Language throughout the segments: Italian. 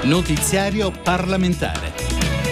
Notiziario parlamentare.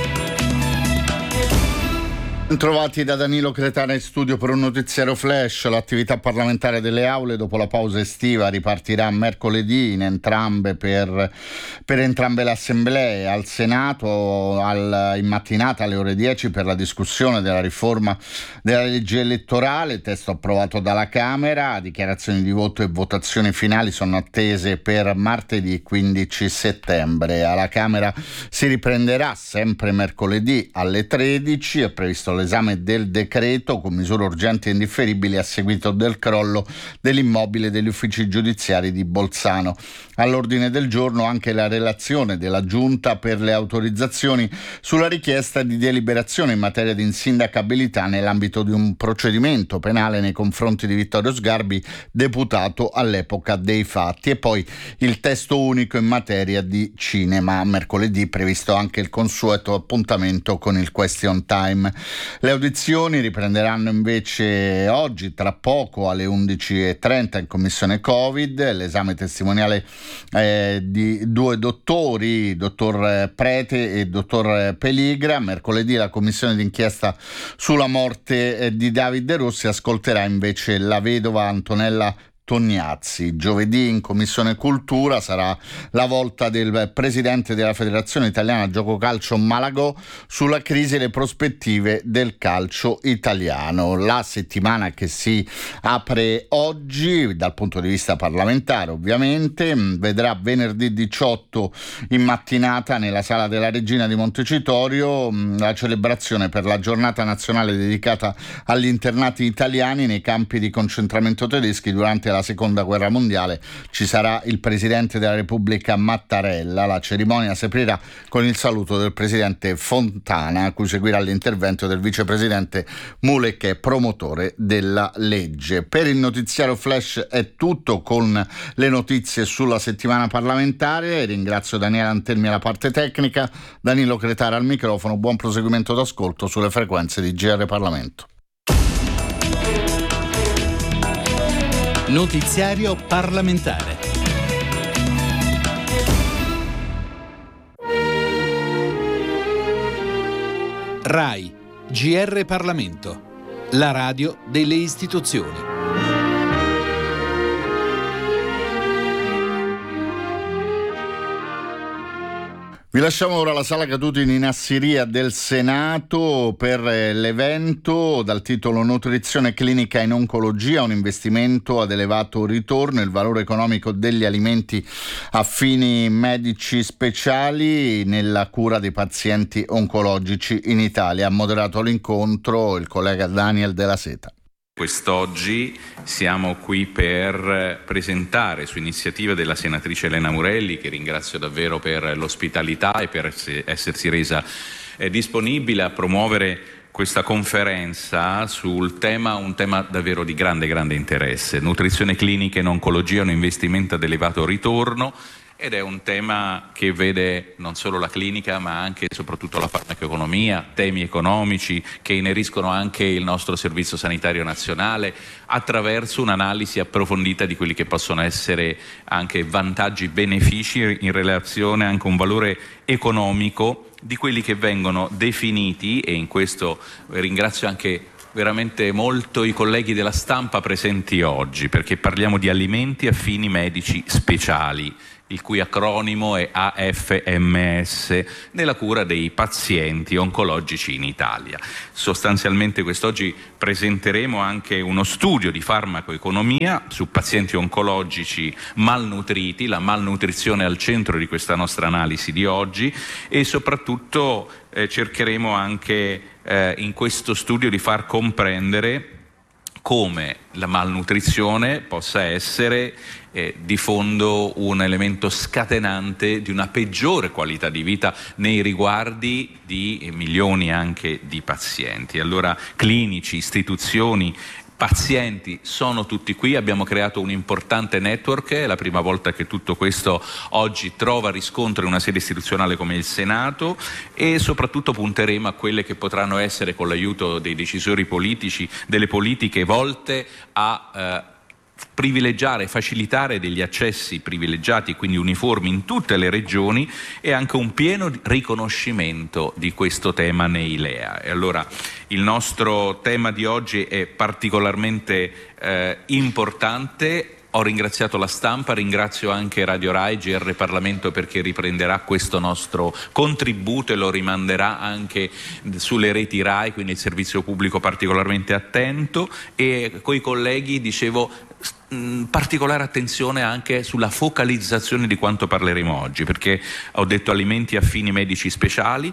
Trovati da Danilo Cretana in studio per un notiziario flash. L'attività parlamentare delle aule dopo la pausa estiva ripartirà mercoledì in entrambe per entrambe le assemblee. Al Senato in mattinata alle ore 10 per la discussione della riforma della legge elettorale, testo approvato dalla Camera. Dichiarazioni di voto e votazioni finali sono attese per martedì 15 settembre. Alla Camera si riprenderà sempre mercoledì alle 13. È previsto l'esame del decreto con misure urgenti e indifferibili a seguito del crollo dell'immobile degli uffici giudiziari di Bolzano. All'ordine del giorno anche la relazione della Giunta per le autorizzazioni sulla richiesta di deliberazione in materia di insindacabilità nell'ambito di un procedimento penale nei confronti di Vittorio Sgarbi, deputato all'epoca dei fatti. E poi il testo unico in materia di cinema. Mercoledì previsto anche il consueto appuntamento con il question time. Le audizioni riprenderanno invece oggi, tra poco, alle 11.30 in commissione Covid. L'esame testimoniale di due dottori, dottor Prete e dottor Peligra. Mercoledì la commissione d'inchiesta sulla morte di David De Rossi ascolterà invece la vedova Antonella Tognazzi. Giovedì in Commissione Cultura sarà la volta del presidente della Federazione Italiana Gioco Calcio Malagò sulla crisi e le prospettive del calcio italiano. La settimana che si apre oggi dal punto di vista parlamentare ovviamente vedrà venerdì 18 in mattinata nella Sala della Regina di Montecitorio la celebrazione per la giornata nazionale dedicata agli internati italiani nei campi di concentramento tedeschi durante la Seconda Guerra Mondiale. Ci sarà il Presidente della Repubblica Mattarella. La cerimonia si aprirà con il saluto del Presidente Fontana, a cui seguirà l'intervento del Vicepresidente Mule, che è promotore della legge. Per il notiziario flash è tutto con le notizie sulla settimana parlamentare. Ringrazio Daniele Antelmi alla parte tecnica, Danilo Cretara al microfono. Buon proseguimento d'ascolto sulle frequenze di GR Parlamento. Notiziario parlamentare. RAI, GR Parlamento, la radio delle istituzioni. Vi lasciamo ora alla Sala Catutini in Assiria del Senato per l'evento dal titolo Nutrizione clinica in oncologia, un investimento ad elevato ritorno, il valore economico degli alimenti a fini medici speciali nella cura dei pazienti oncologici in Italia. Ha moderato l'incontro il collega Daniel Della Seta. Quest'oggi siamo qui per presentare, su iniziativa della senatrice Elena Murelli, che ringrazio davvero per l'ospitalità e per essersi resa disponibile a promuovere questa conferenza sul tema, un tema davvero di grande interesse. Nutrizione clinica in oncologia, un investimento ad elevato ritorno. Ed è un tema che vede non solo la clinica ma anche e soprattutto la farmacoeconomia, temi economici che ineriscono anche il nostro Servizio Sanitario Nazionale attraverso un'analisi approfondita di quelli che possono essere anche vantaggi, benefici in relazione anche a un valore economico di quelli che vengono definiti, e in questo ringrazio anche veramente molto i colleghi della stampa presenti oggi, perché parliamo di alimenti a fini medici speciali, il cui acronimo è AFMS, nella cura dei pazienti oncologici in Italia. Sostanzialmente quest'oggi presenteremo anche uno studio di farmacoeconomia su pazienti oncologici malnutriti, la malnutrizione al centro di questa nostra analisi di oggi, e soprattutto cercheremo anche in questo studio di far comprendere come la malnutrizione possa essere di fondo un elemento scatenante di una peggiore qualità di vita nei riguardi di milioni anche di pazienti. Allora clinici, istituzioni, pazienti sono tutti qui, abbiamo creato un importante network, è la prima volta che tutto questo oggi trova riscontro in una sede istituzionale come il Senato, e soprattutto punteremo a quelle che potranno essere, con l'aiuto dei decisori politici, delle politiche volte a privilegiare, facilitare degli accessi privilegiati, quindi uniformi in tutte le regioni, e anche un pieno riconoscimento di questo tema nei LEA. E allora il nostro tema di oggi è particolarmente importante. Ho ringraziato la stampa, ringrazio anche Radio Rai, GR Parlamento, perché riprenderà questo nostro contributo e lo rimanderà anche sulle reti Rai, quindi il servizio pubblico particolarmente attento, e coi colleghi dicevo particolare attenzione anche sulla focalizzazione di quanto parleremo oggi, perché ho detto alimenti a fini medici speciali,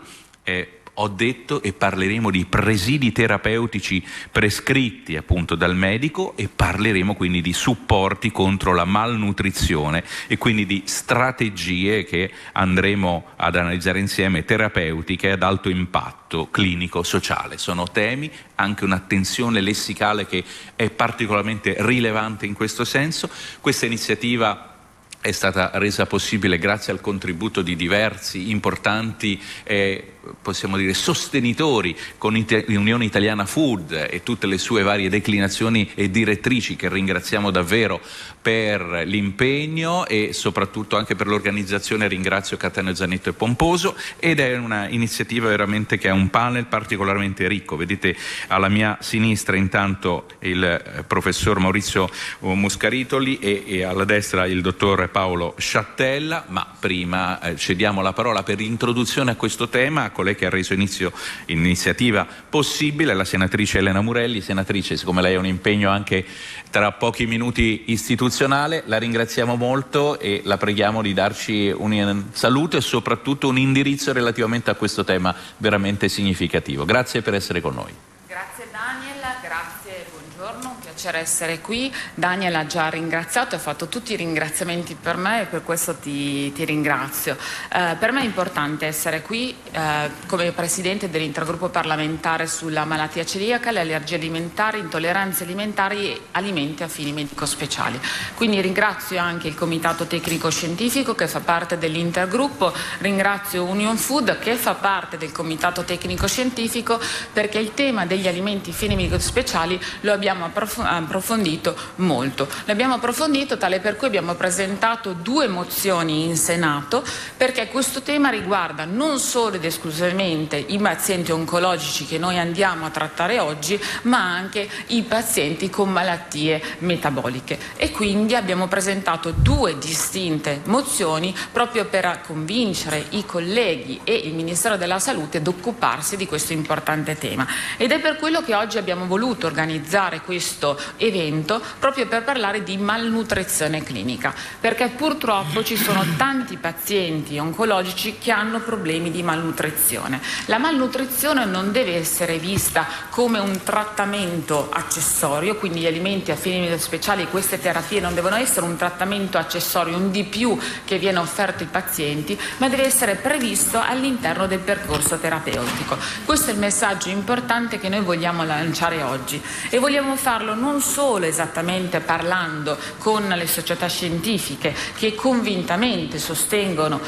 ho detto e parleremo di presidi terapeutici prescritti appunto dal medico, e parleremo quindi di supporti contro la malnutrizione e quindi di strategie che andremo ad analizzare insieme, terapeutiche ad alto impatto clinico-sociale. Sono temi, anche un'attenzione lessicale che è particolarmente rilevante in questo senso. Questa iniziativa è stata resa possibile grazie al contributo di diversi importanti possiamo dire sostenitori, con Unione Italiana Food e tutte le sue varie declinazioni e direttrici, che ringraziamo davvero per l'impegno e soprattutto anche per l'organizzazione. Ringrazio Cattaneo, Zanetto e Pomposo, ed è una iniziativa veramente che ha un panel particolarmente ricco. Vedete alla mia sinistra intanto il professor Maurizio Muscaritoli e alla destra il dottor Paolo Sciattella, ma prima cediamo la parola per l'introduzione a questo tema a colei che ha reso l'iniziativa possibile, la senatrice Elena Murelli. Senatrice, siccome lei ha un impegno anche tra pochi minuti istituzionale, la ringraziamo molto e la preghiamo di darci un saluto e soprattutto un indirizzo relativamente a questo tema veramente significativo. Grazie per essere con noi. Grazie Daniel, grazie, buongiorno, un piacere essere qui. Daniel ha già ringraziato, ha fatto tutti i ringraziamenti per me e per questo ti ringrazio. Per me è importante essere qui come Presidente dell'Intergruppo parlamentare sulla malattia celiaca, le allergie alimentari, intolleranze alimentari e alimenti a fini medico-speciali. Quindi ringrazio anche il Comitato Tecnico Scientifico che fa parte dell'Intergruppo, ringrazio Union Food che fa parte del Comitato Tecnico Scientifico, perché il tema degli alimenti fini medico-speciali lo abbiamo approfondito molto. L'abbiamo approfondito tale per cui abbiamo presentato 2 mozioni in Senato, perché questo tema riguarda non solo ed esclusivamente i pazienti oncologici che noi andiamo a trattare oggi, ma anche i pazienti con malattie metaboliche, e quindi abbiamo presentato 2 distinte mozioni proprio per convincere i colleghi e il Ministero della Salute ad occuparsi di questo importante tema. Ed è per quello che oggi abbiamo voluto organizzare questo evento, proprio per parlare di malnutrizione clinica, perché purtroppo ci sono tanti pazienti oncologici che hanno problemi di malnutrizione. La malnutrizione non deve essere vista come un trattamento accessorio, quindi gli alimenti a fini speciali, queste terapie non devono essere un trattamento accessorio, un di più che viene offerto ai pazienti, ma deve essere previsto all'interno del percorso terapeutico. Questo è il messaggio importante che noi vogliamo lanciare oggi, e vogliamo farlo non solo esattamente parlando con le società scientifiche che convintamente sostengono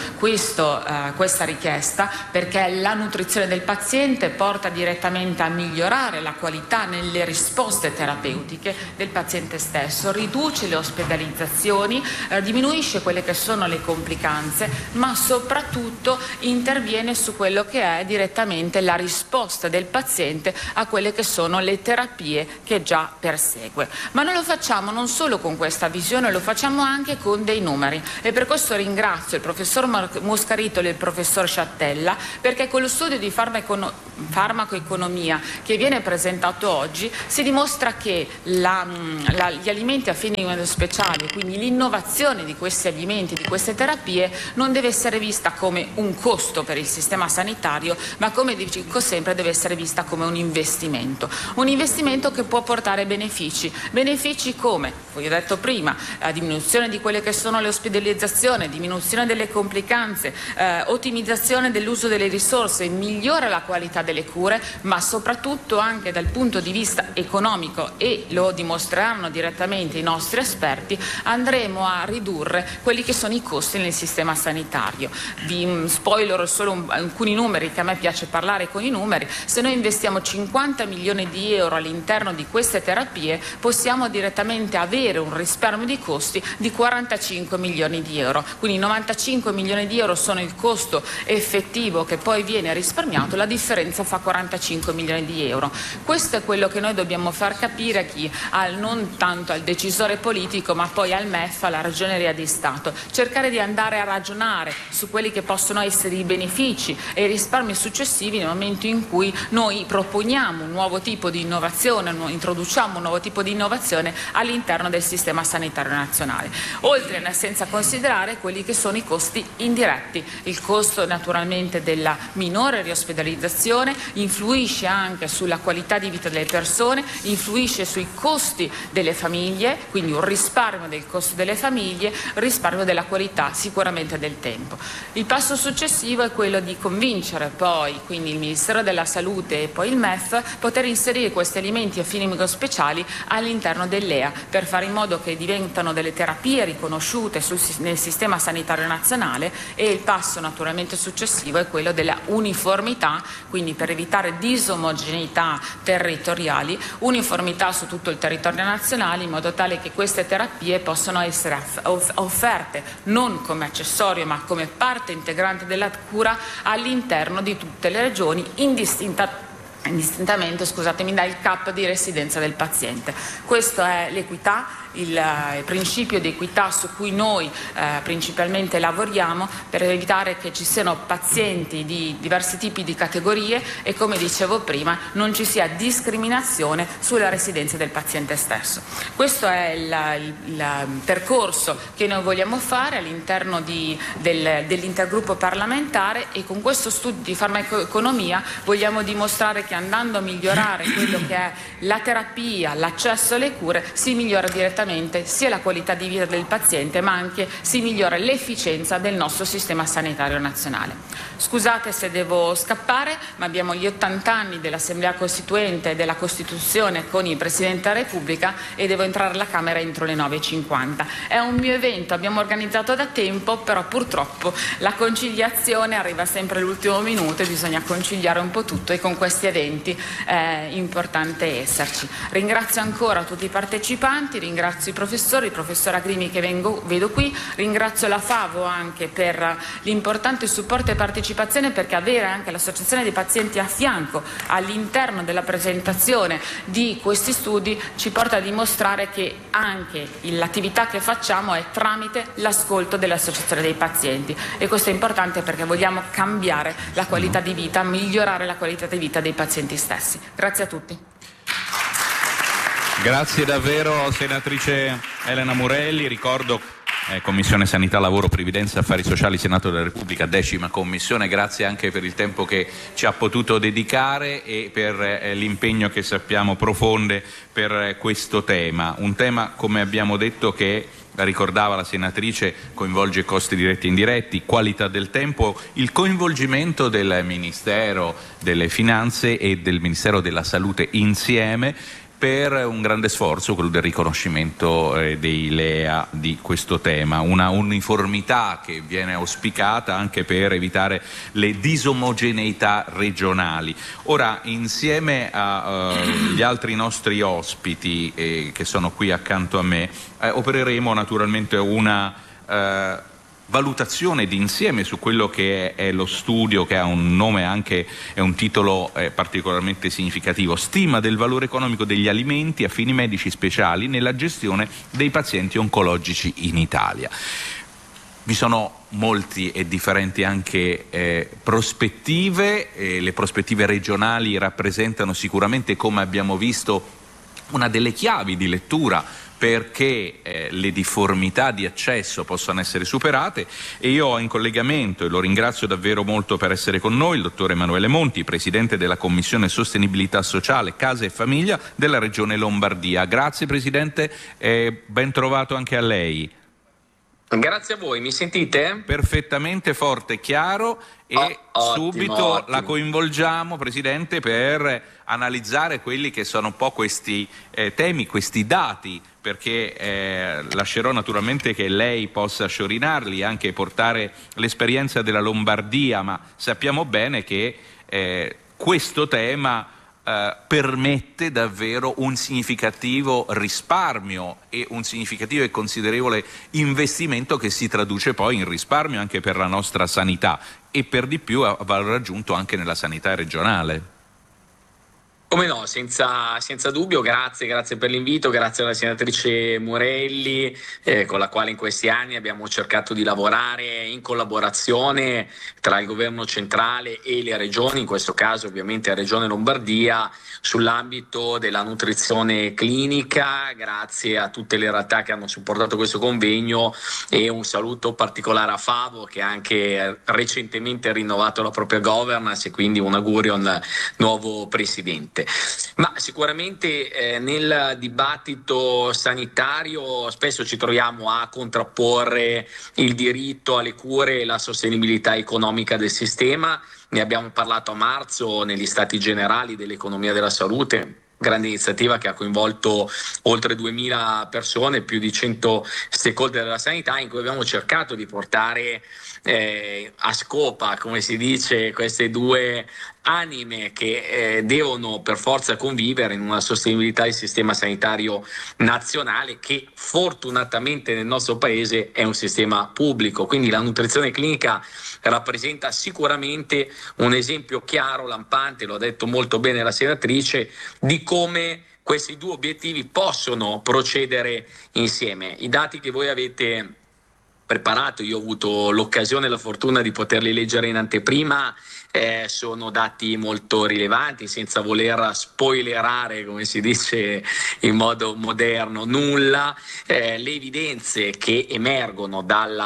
questa richiesta, perché la nutrizione del paziente porta direttamente a migliorare la qualità nelle risposte terapeutiche del paziente stesso, riduce le ospedalizzazioni, diminuisce quelle che sono le complicanze, ma soprattutto interviene su quello che è direttamente la risposta del paziente a quelle che sono le terapie che già persegue. Ma noi lo facciamo non solo con questa visione, lo facciamo anche con dei numeri, e per questo ringrazio il professor Muscaritoli e il professor Sciattella, perché con lo studio di farmacoeconomia che viene presentato oggi si dimostra che gli alimenti a fini speciali, quindi l'innovazione di questi alimenti, di queste terapie, non deve essere vista come un costo per il sistema sanitario, ma, come dico sempre, deve essere vista come un investimento che può portare benefici come, come ho detto prima, diminuzione di quelle che sono le ospedalizzazioni, diminuzione delle complicanze, ottimizzazione dell'uso delle risorse, migliora la qualità delle cure, ma soprattutto anche dal punto di vista economico, e lo dimostreranno direttamente i nostri esperti, andremo a ridurre quelli che sono i costi nel sistema sanitario. Vi spoilerò solo alcuni numeri, che a me piace parlare con i numeri. Se noi investiamo 50 milioni di euro all'interno di queste terapie, terapie possiamo direttamente avere un risparmio di costi di 45 milioni di euro. Quindi 95 milioni di euro sono il costo effettivo che poi viene risparmiato, la differenza fa 45 milioni di euro. Questo è quello che noi dobbiamo far capire a chi, non tanto al decisore politico, ma poi al MEF, alla Ragioneria di Stato. Cercare di andare a ragionare su quelli che possono essere i benefici e i risparmi successivi nel momento in cui noi proponiamo un nuovo tipo di innovazione, introduciamo un nuovo tipo di innovazione all'interno del sistema sanitario nazionale. Oltre, senza considerare quelli che sono i costi indiretti. Il costo naturalmente della minore riospedalizzazione influisce anche sulla qualità di vita delle persone, influisce sui costi delle famiglie, quindi un risparmio del costo delle famiglie, risparmio della qualità sicuramente del tempo. Il passo successivo è quello di convincere poi, quindi il Ministero della Salute e poi il MEF, poter inserire questi alimenti a fini speciali all'interno dell'EA per fare in modo che diventano delle terapie riconosciute nel sistema sanitario nazionale. E il passo naturalmente successivo è quello della uniformità, quindi per evitare disomogeneità territoriali, uniformità su tutto il territorio nazionale, in modo tale che queste terapie possano essere offerte non come accessorio ma come parte integrante della cura all'interno di tutte le regioni indistintamente, dal CAP di residenza del paziente. Questo è l'equità, il principio di equità su cui noi principalmente lavoriamo per evitare che ci siano pazienti di diversi tipi di categorie e, come dicevo prima, non ci sia discriminazione sulla residenza del paziente stesso. Questo è il percorso che noi vogliamo fare all'interno dell'intergruppo parlamentare, e con questo studio di farmacoeconomia vogliamo dimostrare che andando a migliorare quello che è la terapia, l'accesso alle cure, si migliora direttamente sia la qualità di vita del paziente, ma anche si migliora l'efficienza del nostro sistema sanitario nazionale. Scusate se devo scappare, ma abbiamo gli 80 anni dell'Assemblea Costituente e della Costituzione con il Presidente della Repubblica e devo entrare alla Camera entro le 9:50. È un mio evento, abbiamo organizzato da tempo, però purtroppo la conciliazione arriva sempre all'ultimo minuto e bisogna conciliare un po' tutto, e con questi eventi è importante esserci. Ringrazio ancora tutti i partecipanti, ringrazio i professori, il professor Agrimi che vedo qui, ringrazio la FAVO anche per l'importante supporto e partecipazione, perché avere anche l'associazione dei pazienti a fianco all'interno della presentazione di questi studi ci porta a dimostrare che anche l'attività che facciamo è tramite l'ascolto dell'associazione dei pazienti, e questo è importante perché vogliamo cambiare la qualità di vita, migliorare la qualità di vita dei pazienti stessi. Grazie a tutti. Grazie davvero senatrice Elena Murelli. Ricordo Commissione Sanità, Lavoro, Previdenza, Affari Sociali, Senato della Repubblica, 10ª Commissione. Grazie anche per il tempo che ci ha potuto dedicare e per l'impegno che sappiamo profonde per questo tema. Un tema, come abbiamo detto, che ricordava la senatrice, coinvolge costi diretti e indiretti, qualità del tempo, il coinvolgimento del Ministero delle Finanze e del Ministero della Salute insieme per un grande sforzo, quello del riconoscimento dei LEA di questo tema, una uniformità che viene auspicata anche per evitare le disomogeneità regionali. Ora, insieme agli altri nostri ospiti che sono qui accanto a me, opereremo naturalmente una valutazione d'insieme su quello che è lo studio, che ha un nome anche, è un titolo particolarmente significativo: Stima del valore economico degli alimenti a fini medici speciali nella gestione dei pazienti oncologici in Italia. Vi sono molti e differenti anche prospettive, le prospettive regionali rappresentano sicuramente, come abbiamo visto, una delle chiavi di lettura perché le difformità di accesso possano essere superate, e io ho in collegamento, e lo ringrazio davvero molto per essere con noi, il dottor Emanuele Monti, Presidente della Commissione Sostenibilità Sociale, Casa e Famiglia della Regione Lombardia. Grazie Presidente e ben trovato anche a lei. Grazie a voi, mi sentite? Perfettamente, forte e chiaro, e subito ottimo. La coinvolgiamo, Presidente, per analizzare quelli che sono un po' questi temi, questi dati, perché lascerò naturalmente che lei possa sciorinarli, anche portare l'esperienza della Lombardia, ma sappiamo bene che questo tema permette davvero un significativo risparmio e un significativo e considerevole investimento che si traduce poi in risparmio anche per la nostra sanità e per di più a valore aggiunto anche nella sanità regionale. Come no, senza dubbio, grazie per l'invito, grazie alla senatrice Murelli, con la quale in questi anni abbiamo cercato di lavorare in collaborazione tra il governo centrale e le regioni, in questo caso ovviamente la regione Lombardia, sull'ambito della nutrizione clinica. Grazie a tutte le realtà che hanno supportato questo convegno e un saluto particolare a Favo, che ha anche recentemente rinnovato la propria governance, e quindi un augurio al nuovo presidente. Ma sicuramente nel dibattito sanitario spesso ci troviamo a contrapporre il diritto alle cure e la sostenibilità economica del sistema. Ne abbiamo parlato a marzo negli Stati Generali dell'economia della salute, grande iniziativa che ha coinvolto oltre 2000 persone, più di 100 stakeholder della sanità, in cui abbiamo cercato di portare a scopa, come si dice, queste due anime che devono per forza convivere in una sostenibilità del sistema sanitario nazionale, che fortunatamente nel nostro paese è un sistema pubblico. Quindi la nutrizione clinica rappresenta sicuramente un esempio chiaro, lampante, lo ha detto molto bene la senatrice, di come questi due obiettivi possono procedere insieme. I dati che voi avete preparato, io ho avuto l'occasione e la fortuna di poterli leggere in anteprima, sono dati molto rilevanti, senza voler spoilerare, come si dice in modo moderno, nulla. Le evidenze che emergono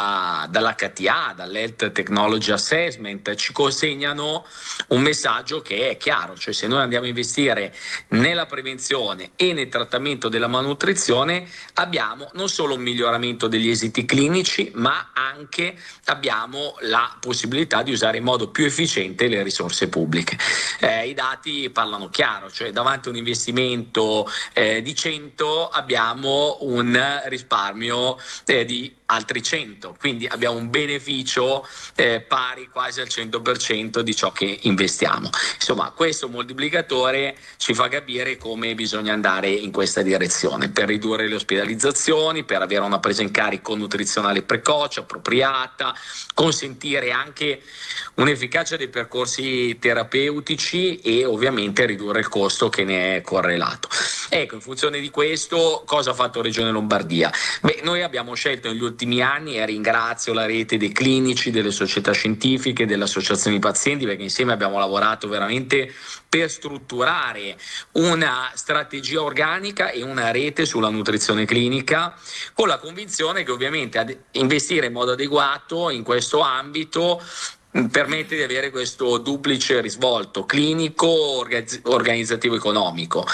dall'HTA, dall'Health Technology Assessment, ci consegnano un messaggio che è chiaro, cioè se noi andiamo a investire nella prevenzione e nel trattamento della malnutrizione abbiamo non solo un miglioramento degli esiti clinici, ma anche abbiamo la possibilità di usare in modo più efficiente le risorse pubbliche. I dati parlano chiaro, cioè davanti a un investimento di 100 abbiamo un risparmio di altri 100, quindi abbiamo un beneficio pari quasi al 100% di ciò che investiamo. Insomma, questo moltiplicatore ci fa capire come bisogna andare in questa direzione per ridurre le ospedalizzazioni, per avere una presa in carico nutrizionale precoce, appropriata, consentire anche un'efficacia dei percorsi terapeutici e ovviamente ridurre il costo che ne è correlato. Ecco, in funzione di questo, cosa ha fatto Regione Lombardia? Noi abbiamo scelto negli ultimi anni, e ringrazio la rete dei clinici, delle società scientifiche, delle associazioni pazienti, perché insieme abbiamo lavorato veramente per strutturare una strategia organica e una rete sulla nutrizione clinica, con la convinzione che ovviamente investire in modo adeguato in questo ambito permette di avere questo duplice risvolto clinico, organizzativo, economico.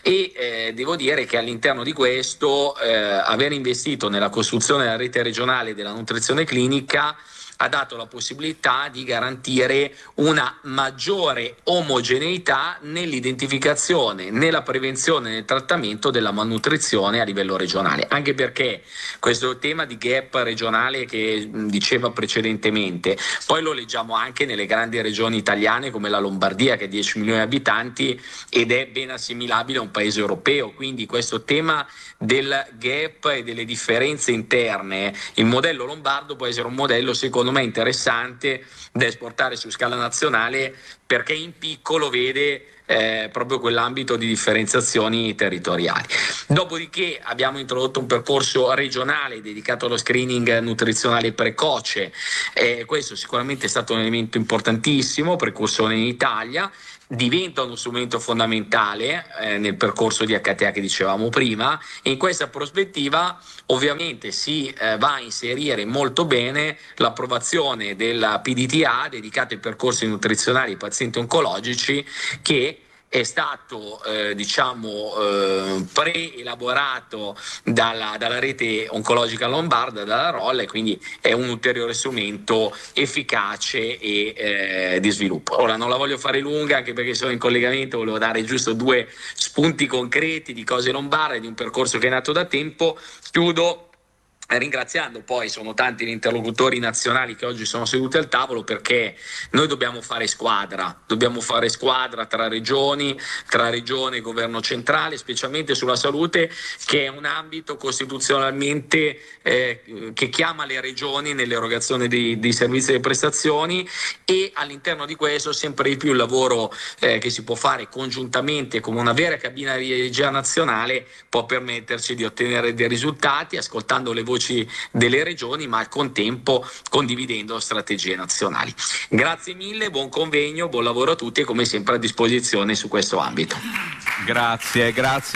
E devo dire che all'interno di questo aver investito nella costruzione della rete regionale della nutrizione clinica ha dato la possibilità di garantire una maggiore omogeneità nell'identificazione, nella prevenzione e nel trattamento della malnutrizione a livello regionale, anche perché questo tema di gap regionale che diceva precedentemente, poi lo leggiamo anche nelle grandi regioni italiane come la Lombardia, che ha 10 milioni di abitanti ed è ben assimilabile a un paese europeo. Quindi questo tema del gap e delle differenze interne, il modello lombardo può essere un modello secondo me interessante da esportare su scala nazionale, perché in piccolo vede proprio quell'ambito di differenziazioni territoriali. Dopodiché abbiamo introdotto un percorso regionale dedicato allo screening nutrizionale precoce, questo sicuramente è stato un elemento importantissimo, precursore in Italia, diventa uno strumento fondamentale nel percorso di HTA che dicevamo prima, e in questa prospettiva ovviamente si va a inserire molto bene l'approvazione della PDTA dedicata ai percorsi nutrizionali ai pazienti oncologici, che è stato pre-elaborato dalla rete oncologica lombarda, dalla ROL, e quindi è un ulteriore strumento efficace e di sviluppo. Ora non la voglio fare lunga, anche perché sono in collegamento, volevo dare giusto 2 spunti concreti di cose lombarde, di un percorso che è nato da tempo. Chiudo ringraziando poi, sono tanti gli interlocutori nazionali che oggi sono seduti al tavolo, perché noi dobbiamo fare squadra tra regioni, tra regione e governo centrale, specialmente sulla salute, che è un ambito costituzionalmente che chiama le regioni nell'erogazione dei servizi e delle prestazioni, e all'interno di questo sempre di più il lavoro che si può fare congiuntamente come una vera cabina di regia nazionale può permetterci di ottenere dei risultati ascoltando le voci delle regioni, ma al contempo condividendo strategie nazionali. Grazie mille, buon convegno, buon lavoro a tutti e come sempre a disposizione su questo ambito. Grazie.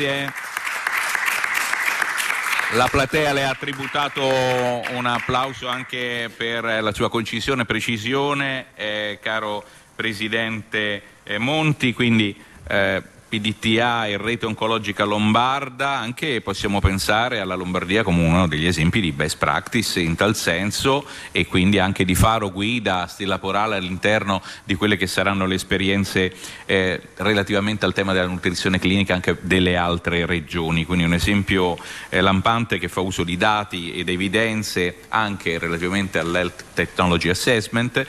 La platea le ha tributato un applauso anche per la sua concisione e precisione, caro Presidente Monti, quindi PDTA e Rete Oncologica Lombarda, anche possiamo pensare alla Lombardia come uno degli esempi di best practice in tal senso, e quindi anche di faro guida, stella polare all'interno di quelle che saranno le esperienze relativamente al tema della nutrizione clinica anche delle altre regioni, quindi un esempio lampante che fa uso di dati ed evidenze anche relativamente all'Health Technology Assessment.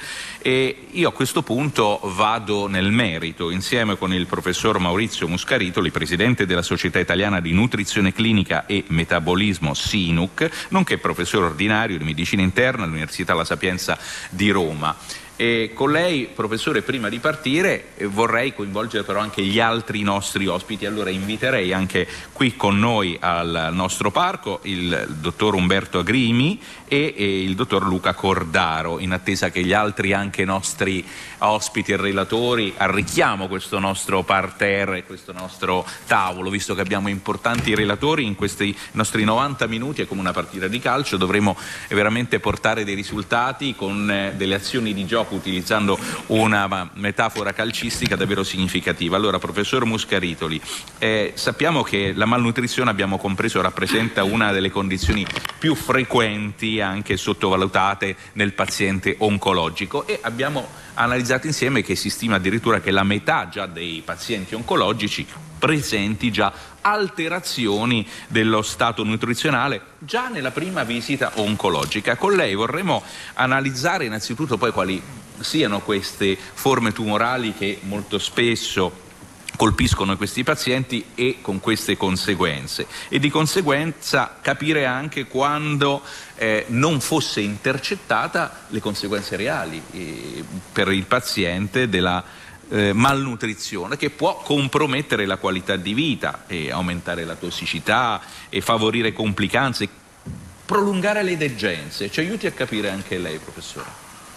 E io a questo punto vado nel merito insieme con il professor Maurizio Muscaritoli, presidente della Società Italiana di Nutrizione Clinica e Metabolismo SINUC, nonché professore ordinario di Medicina Interna all'Università La Sapienza di Roma. E con lei, professore, prima di partire vorrei coinvolgere però anche gli altri nostri ospiti, allora inviterei anche qui con noi al nostro parco il dottor Umberto Agrimi e il dottor Luca Cordaro, in attesa che gli altri anche nostri ospiti e relatori arricchiamo questo nostro parterre, questo nostro tavolo, visto che abbiamo importanti relatori in questi nostri 90 minuti. È come una partita di calcio, dovremo veramente portare dei risultati con delle azioni di gioco utilizzando una metafora calcistica davvero significativa. Allora, professor Muscaritoli, sappiamo che la malnutrizione, abbiamo compreso, rappresenta una delle condizioni più frequenti, anche sottovalutate nel paziente oncologico, e abbiamo analizzato insieme che si stima addirittura che la metà già dei pazienti oncologici presenti già alterazioni dello stato nutrizionale già nella prima visita oncologica. Con lei vorremmo analizzare innanzitutto poi quali siano queste forme tumorali che molto spesso colpiscono questi pazienti e con queste conseguenze, e di conseguenza capire anche quando non fosse intercettata le conseguenze reali per il paziente della malnutrizione, che può compromettere la qualità di vita e aumentare la tossicità e favorire complicanze, prolungare le degenze. Ci aiuti a capire anche lei, professore?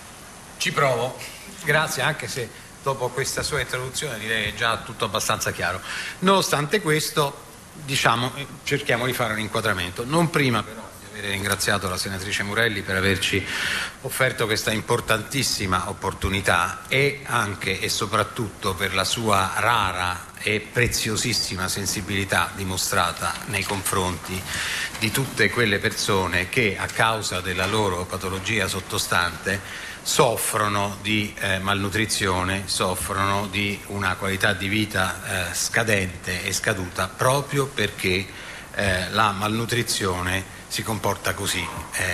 Ci provo, grazie, anche se dopo questa sua introduzione direi è già tutto abbastanza chiaro. Nonostante questo, cerchiamo di fare un inquadramento, non prima però di aver ringraziato la senatrice Murelli per averci offerto questa importantissima opportunità, e anche e soprattutto per la sua rara e preziosissima sensibilità dimostrata nei confronti di tutte quelle persone che a causa della loro patologia sottostante soffrono di malnutrizione, soffrono di una qualità di vita scadente e scaduta proprio perché la malnutrizione si comporta così,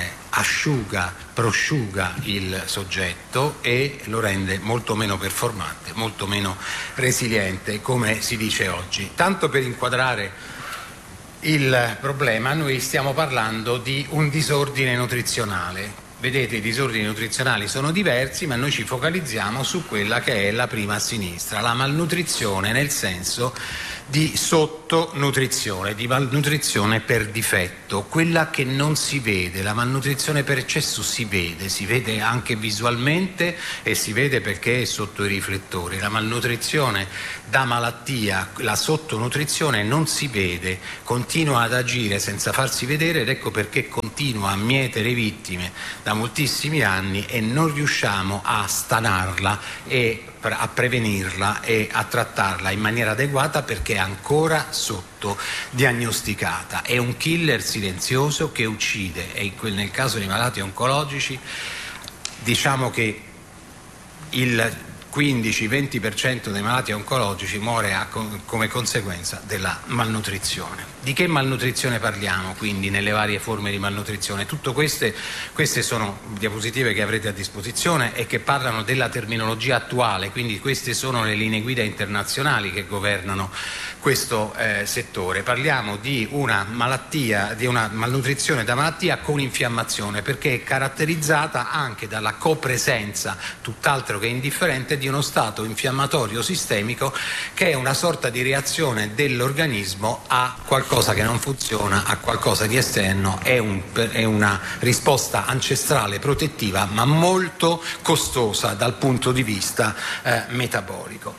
prosciuga il soggetto e lo rende molto meno performante, molto meno resiliente, come si dice oggi. Tanto per inquadrare il problema, noi stiamo parlando di un disordine nutrizionale. Vedete, i disordini nutrizionali sono diversi, ma noi ci focalizziamo su quella che è la prima a sinistra, la malnutrizione nel senso di sottonutrizione, di malnutrizione per difetto, quella che non si vede. La malnutrizione per eccesso si vede anche visualmente e si vede perché è sotto i riflettori. La malnutrizione da malattia, la sottonutrizione non si vede, continua ad agire senza farsi vedere, ed ecco perché continua a mietere vittime da moltissimi anni e non riusciamo a stanarla e a prevenirla e a trattarla in maniera adeguata, perché è ancora sottodiagnosticata. È un killer silenzioso che uccide, e nel caso dei malati oncologici diciamo che 15-20% dei malati oncologici muore come conseguenza della malnutrizione. Di che malnutrizione parliamo quindi nelle varie forme di malnutrizione? Tutte queste sono diapositive che avrete a disposizione e che parlano della terminologia attuale, quindi queste sono le linee guida internazionali che governano questo settore. Parliamo di una malattia, di una malnutrizione da malattia con infiammazione, perché è caratterizzata anche dalla copresenza, tutt'altro che indifferente, di uno stato infiammatorio sistemico che è una sorta di reazione dell'organismo a qualcosa che non funziona, a qualcosa di esterno. È una risposta ancestrale protettiva, ma molto costosa dal punto di vista metabolico.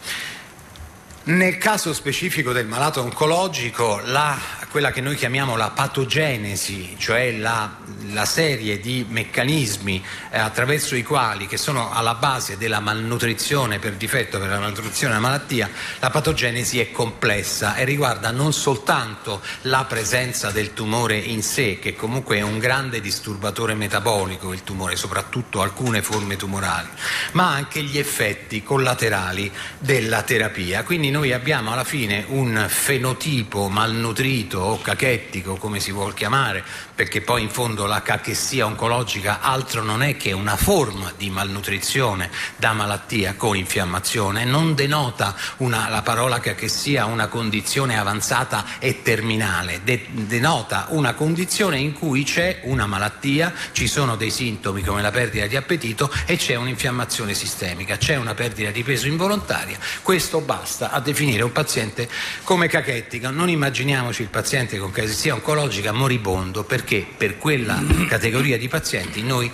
Nel caso specifico del malato oncologico, quella che noi chiamiamo la patogenesi, cioè la serie di meccanismi attraverso i quali, che sono alla base della malnutrizione per difetto, per la malnutrizione della malattia, la patogenesi è complessa e riguarda non soltanto la presenza del tumore in sé, che comunque è un grande disturbatore metabolico, il tumore, soprattutto alcune forme tumorali, ma anche gli effetti collaterali della terapia. Quindi noi abbiamo alla fine un fenotipo malnutrito o cachettico, come si vuol chiamare, perché poi in fondo la cachessia oncologica altro non è che una forma di malnutrizione da malattia con infiammazione. Non denota la parola cachessia una condizione avanzata e terminale, denota una condizione in cui c'è una malattia, ci sono dei sintomi come la perdita di appetito e c'è un'infiammazione sistemica, c'è una perdita di peso involontaria. Questo basta a definire un paziente come cachettico. Non immaginiamoci il paziente con cachessia oncologica moribondo, perché per quella categoria di pazienti noi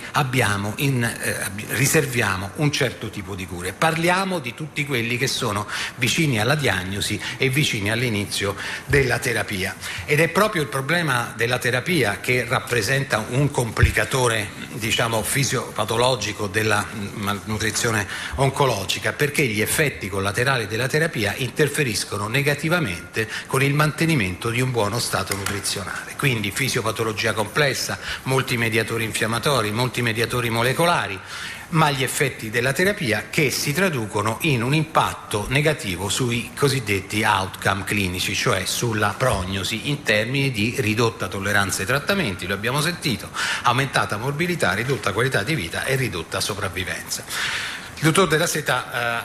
riserviamo un certo tipo di cure. Parliamo di tutti quelli che sono vicini alla diagnosi e vicini all'inizio della terapia, ed è proprio il problema della terapia che rappresenta un complicatore, diciamo, fisiopatologico della malnutrizione oncologica, perché gli effetti collaterali della terapia interferiscono negativamente con il mantenimento di un buono stato nutrizionale. Quindi fisiopatologia complessa, molti mediatori infiammatori, molti mediatori molecolari, ma gli effetti della terapia che si traducono in un impatto negativo sui cosiddetti outcome clinici, cioè sulla prognosi in termini di ridotta tolleranza ai trattamenti, lo abbiamo sentito, aumentata morbilità, ridotta qualità di vita e ridotta sopravvivenza. Il dottor Della Seta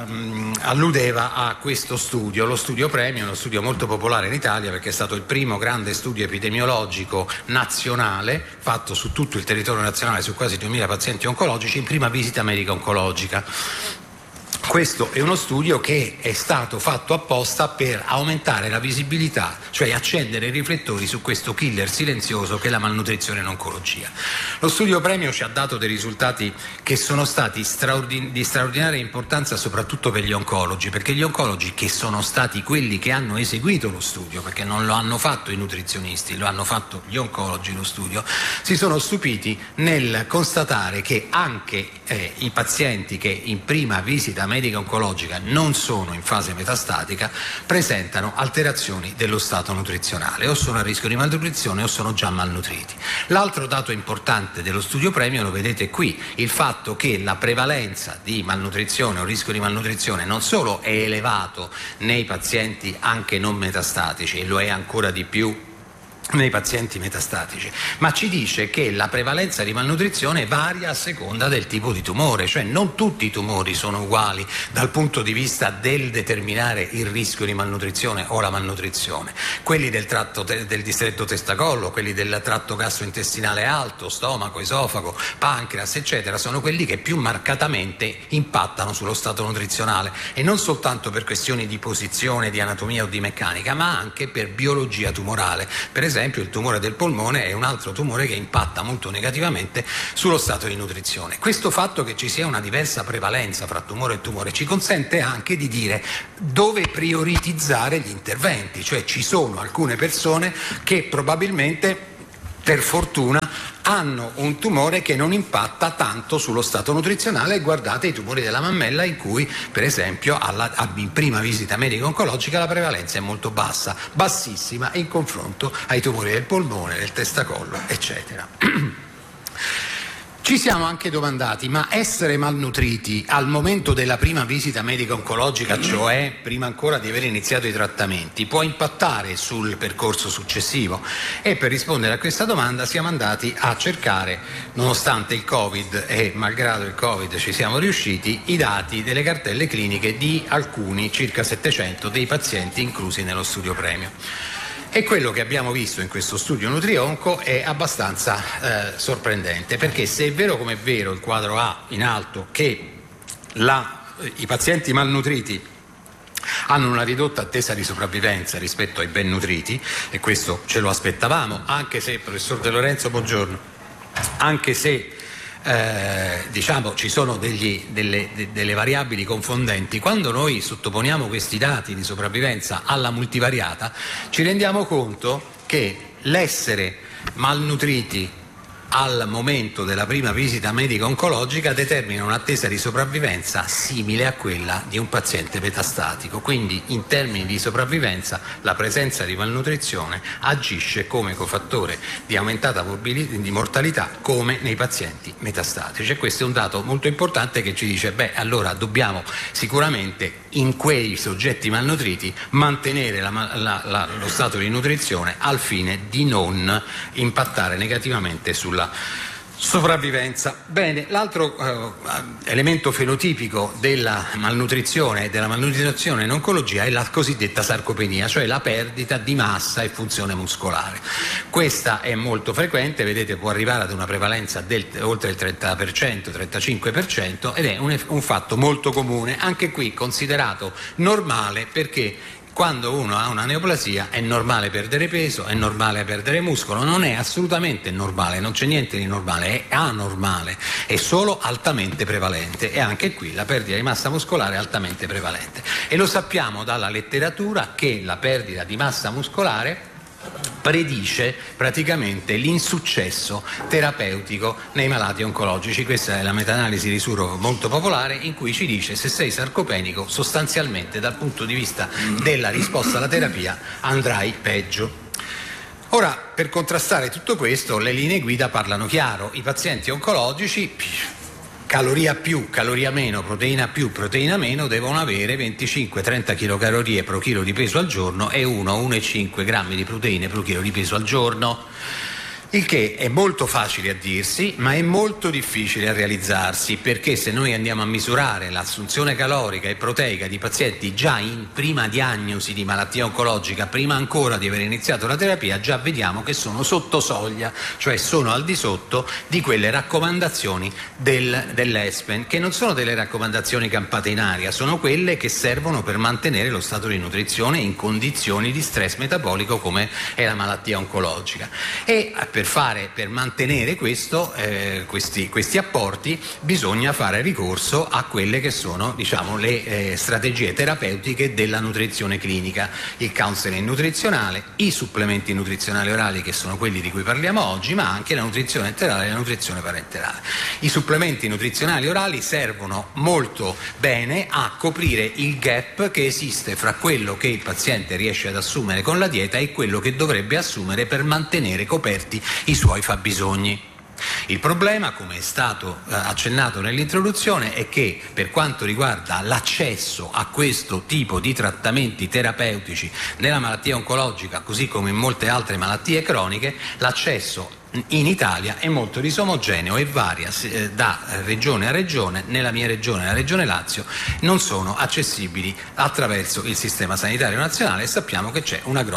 alludeva a questo studio, lo studio Premio, uno studio molto popolare in Italia perché è stato il primo grande studio epidemiologico nazionale fatto su tutto il territorio nazionale, su quasi 2000 pazienti oncologici in prima visita medica oncologica. Questo è uno studio che è stato fatto apposta per aumentare la visibilità, cioè accendere i riflettori su questo killer silenzioso che è la malnutrizione in oncologia. Lo studio Premio ci ha dato dei risultati che sono stati di straordinaria importanza soprattutto per gli oncologi, perché gli oncologi, che sono stati quelli che hanno eseguito lo studio, perché non lo hanno fatto i nutrizionisti, lo hanno fatto gli oncologi lo studio, si sono stupiti nel constatare che anche i pazienti che in prima visita medica oncologica non sono in fase metastatica presentano alterazioni dello stato nutrizionale, o sono a rischio di malnutrizione o sono già malnutriti. L'altro dato importante dello studio Premio lo vedete qui, il fatto che la prevalenza di malnutrizione o rischio di malnutrizione non solo è elevato nei pazienti anche non metastatici, e lo è ancora di più nei pazienti metastatici, ma ci dice che la prevalenza di malnutrizione varia a seconda del tipo di tumore, cioè non tutti i tumori sono uguali dal punto di vista del determinare il rischio di malnutrizione o la malnutrizione. Quelli del tratto del distretto testa-collo, quelli del tratto gastrointestinale alto, stomaco, esofago, pancreas, eccetera, sono quelli che più marcatamente impattano sullo stato nutrizionale, e non soltanto per questioni di posizione, di anatomia o di meccanica, ma anche per biologia tumorale. Per esempio il tumore del polmone è un altro tumore che impatta molto negativamente sullo stato di nutrizione. Questo fatto che ci sia una diversa prevalenza fra tumore e tumore ci consente anche di dire dove prioritizzare gli interventi, cioè ci sono alcune persone che probabilmente, per fortuna, hanno un tumore che non impatta tanto sullo stato nutrizionale. Guardate i tumori della mammella, in cui per esempio in prima visita medica oncologica la prevalenza è molto bassa, bassissima in confronto ai tumori del polmone, del testacollo, eccetera. Ci siamo anche domandati, ma essere malnutriti al momento della prima visita medico-oncologica, cioè prima ancora di aver iniziato i trattamenti, può impattare sul percorso successivo? E per rispondere a questa domanda siamo andati a cercare, nonostante il Covid e malgrado il Covid ci siamo riusciti, i dati delle cartelle cliniche di alcuni, circa 700, dei pazienti inclusi nello studio Premio. E quello che abbiamo visto in questo studio NutriOnco è abbastanza sorprendente, perché se è vero come è vero il quadro A in alto che i pazienti malnutriti hanno una ridotta attesa di sopravvivenza rispetto ai ben nutriti, e questo ce lo aspettavamo, anche se, professor De Lorenzo, buongiorno, anche se diciamo ci sono delle variabili confondenti, quando noi sottoponiamo questi dati di sopravvivenza alla multivariata ci rendiamo conto che l'essere malnutriti al momento della prima visita medico-oncologica determina un'attesa di sopravvivenza simile a quella di un paziente metastatico. Quindi in termini di sopravvivenza la presenza di malnutrizione agisce come cofattore di aumentata di mortalità come nei pazienti metastatici, e questo è un dato molto importante che ci dice allora dobbiamo sicuramente in quei soggetti malnutriti mantenere lo stato di nutrizione al fine di non impattare negativamente sulla sopravvivenza. Bene, l'altro elemento fenotipico della malnutrizione e della malnutrizione in oncologia è la cosiddetta sarcopenia, cioè la perdita di massa e funzione muscolare. Questa è molto frequente, vedete, può arrivare ad una prevalenza oltre il 30%, 35%, ed è un fatto molto comune, anche qui considerato normale, perché quando uno ha una neoplasia è normale perdere peso, è normale perdere muscolo, non è assolutamente normale, non c'è niente di normale, è anormale, è solo altamente prevalente, e anche qui la perdita di massa muscolare è altamente prevalente. E lo sappiamo dalla letteratura che la perdita di massa muscolare predice praticamente l'insuccesso terapeutico nei malati oncologici. Questa è la meta-analisi di Suro molto popolare, in cui ci dice: se sei sarcopenico sostanzialmente dal punto di vista della risposta alla terapia andrai peggio. Ora, per contrastare tutto questo, le linee guida parlano chiaro: i pazienti oncologici, caloria più, caloria meno, proteina più, proteina meno, devono avere 25-30 kcal per chilo di peso al giorno e 1-1,5 grammi di proteine per chilo di peso al giorno. Il che è molto facile a dirsi, ma è molto difficile a realizzarsi, perché se noi andiamo a misurare l'assunzione calorica e proteica di pazienti già in prima diagnosi di malattia oncologica, prima ancora di aver iniziato la terapia, già vediamo che sono sotto soglia, cioè sono al di sotto di quelle raccomandazioni dell'ESPEN, che non sono delle raccomandazioni campate in aria, sono quelle che servono per mantenere lo stato di nutrizione in condizioni di stress metabolico come è la malattia oncologica. E per mantenere questi apporti bisogna fare ricorso a quelle che sono, diciamo, le strategie terapeutiche della nutrizione clinica, il counseling nutrizionale, i supplementi nutrizionali orali, che sono quelli di cui parliamo oggi, ma anche la nutrizione enterale e la nutrizione parenterale. I supplementi nutrizionali orali servono molto bene a coprire il gap che esiste fra quello che il paziente riesce ad assumere con la dieta e quello che dovrebbe assumere per mantenere coperti i suoi fabbisogni. Il problema, come è stato accennato nell'introduzione, è che per quanto riguarda l'accesso a questo tipo di trattamenti terapeutici nella malattia oncologica, così come in molte altre malattie croniche, l'accesso in Italia è molto disomogeneo e varia da regione a regione. Nella mia regione, la regione Lazio, non sono accessibili attraverso il sistema sanitario nazionale, e sappiamo che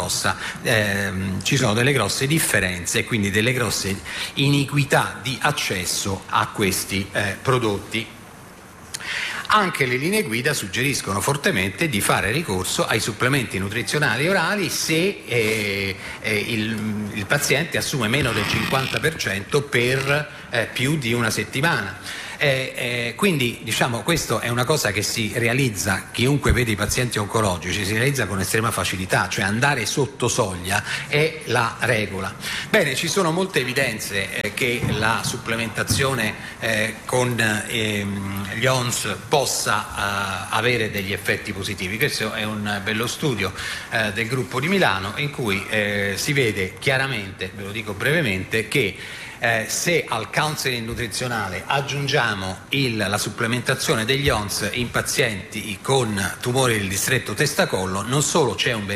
ci sono delle grosse differenze e quindi delle grosse iniquità di accesso a questi prodotti. Anche le linee guida suggeriscono fortemente di fare ricorso ai supplementi nutrizionali orali se il paziente assume meno del 50% per più di una settimana. Quindi, diciamo, questo è una cosa che si realizza, chiunque vede i pazienti oncologici, si realizza con estrema facilità, cioè andare sotto soglia è la regola. Bene, ci sono molte evidenze che la supplementazione con gli ONS possa avere degli effetti positivi. Questo è un bello studio del gruppo di Milano, in cui si vede chiaramente, ve lo dico brevemente, che se al counseling nutrizionale aggiungiamo la supplementazione degli ONS in pazienti con tumori del distretto testa-collo, non solo c'è un